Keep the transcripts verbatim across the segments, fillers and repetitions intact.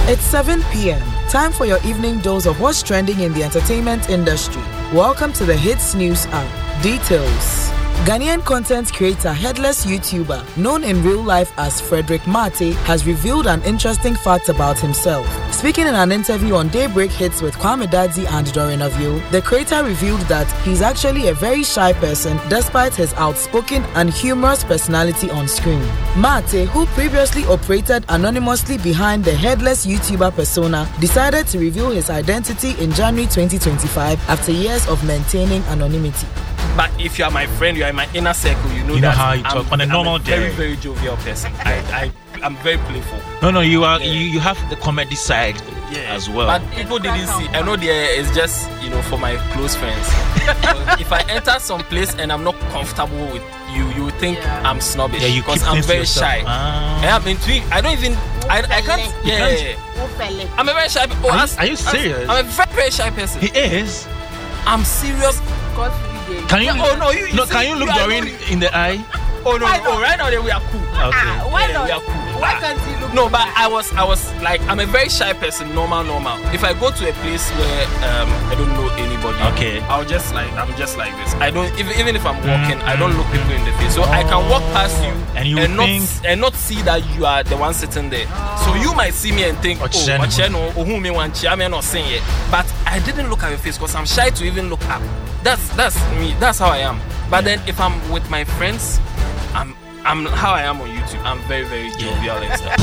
It's seven p.m. Time for your evening dose of what's trending in the entertainment industry. Welcome to the Hits News app. Details. Ghanaian content creator, headless YouTuber, known in real life as Frederick Mate, has revealed an interesting fact about himself. Speaking in an interview on Daybreak Hits with Kwame Dadzi and Doreen Ovio, the creator revealed that he's actually a very shy person despite his outspoken and humorous personality on screen. Mate, who previously operated anonymously behind the headless YouTuber persona, decided to reveal his identity in January twenty twenty-five after years of maintaining anonymity. But if you are my friend, you are in my inner circle, you know, you know that how you I'm, talk on a normal I'm a day. very, very jovial person. I, I, I'm very playful. No, no, you are. Yeah. You, you have the comedy side yeah. as well. But people didn't see. I know there is just, you know, for my close friends. If I enter some place and I'm not comfortable with you, you would think yeah. I'm snobbish. Yeah, you because keep I'm very yourself. shy. Ah. I am intrigued. I don't even. I, I can't. Yeah, yeah, yeah. I'm a very shy. Oh, are, as, you, are you serious? I'm a very, very shy person. He is. I'm serious. Can you? Yeah, oh no, you, you no. see, Can you look Doreen in the eye? Oh no, no. Oh, right now we are cool. Okay. Ah, why yeah, not? We are cool. Why can't you look? No, but I was, I was like, I'm a very shy person. Normal, normal. If I go to a place where um, I don't know anybody, okay, I'll just like, I'm just like this. I don't even, even if I'm walking, mm-hmm. I don't look people in the face. So oh. I can walk past you and you and think... not and not see that you are the one sitting there. Oh. So you might see me and think, oh, Ocheno, oh, who me want? I'm not saying it. But I didn't look at your face because I'm shy to even look up. That's that's me. That's how I am. But yeah. then if I'm with my friends, I'm I'm how I am on YouTube. I'm very, very jovial and stuff.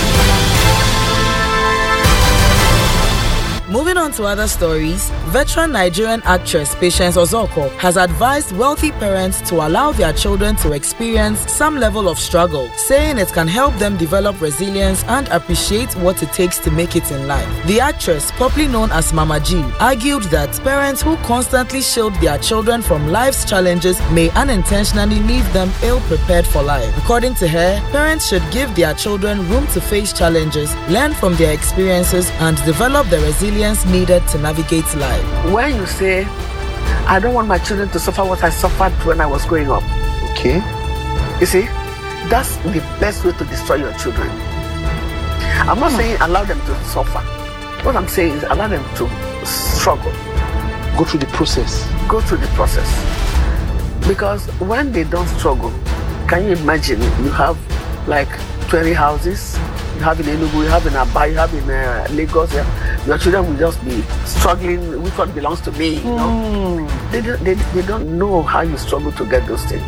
Moving on to other stories, veteran Nigerian actress Patience Ozoko has advised wealthy parents to allow their children to experience some level of struggle, saying it can help them develop resilience and appreciate what it takes to make it in life. The actress, popularly known as Mama G, argued that parents who constantly shield their children from life's challenges may unintentionally leave them ill-prepared for life. According to her, parents should give their children room to face challenges, learn from their experiences, and develop the resilience needed to navigate life. When you say, I don't want my children to suffer what I suffered when I was growing up. Okay. You see, that's the best way to destroy your children. I'm not hmm. saying allow them to suffer. What I'm saying is allow them to struggle. Go through the process. Go through the process. Because when they don't struggle, can you imagine you have like twenty houses, you have in Enugu, you have in Aba, you have in uh, Lagos, yeah? Your children will just be struggling, which one belongs to me, you know? Mm. They, don't, they, they don't know how you struggle to get those things.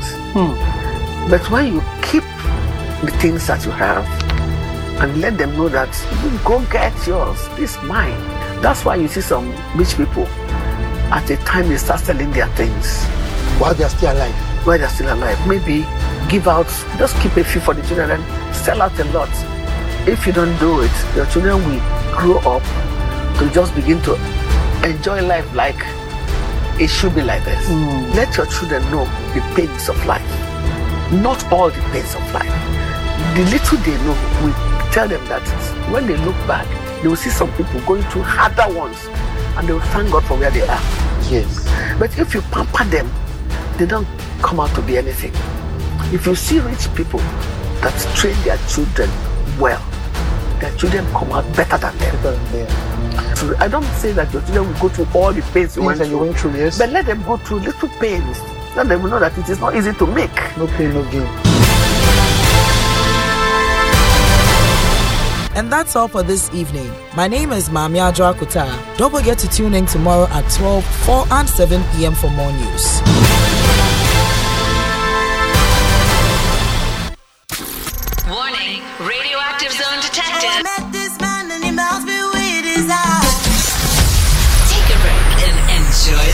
Mm. But when you keep the things that you have and let them know that you go get yours, this is mine. That's why you see some rich people, at the time they start selling their things. While they're still alive. While they're still alive. Maybe give out, just keep a few for the children and sell out a lot. If you don't do it, your children will grow up to just begin to enjoy life like it should be like this. Mm. Let your children know the pains of life. Not all the pains of life. The little they know, we tell them that when they look back, they will see some people going through harder ones and they will thank God for where they are. Yes. But if you pamper them, they don't come out to be anything. If you see rich people that train their children well, their children come out better than them. Better than them. So I don't say that your children will go through all the pains you went through. you went through, yes. But let them go through little pains. Let them know that it is not easy to make. No pain, no gain. And that's all for this evening. My name is Mami Adra Kuta. Don't forget to tune in tomorrow at twelve, four and seven p.m. for more news.